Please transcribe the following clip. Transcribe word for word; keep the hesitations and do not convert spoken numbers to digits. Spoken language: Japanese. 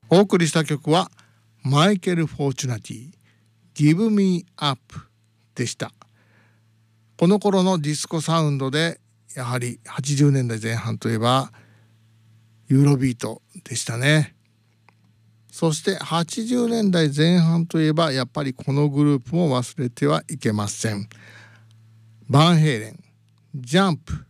お送りした曲はマイケル・フォーチュナティ Give Me Up でした。この頃のディスコサウンドでやはりはちじゅうねんだいぜん半といえばユーロビートでしたね。そしてはちじゅうねんだいぜん半といえばやっぱりこのグループも忘れてはいけません。バンヘイレン、ジャンプ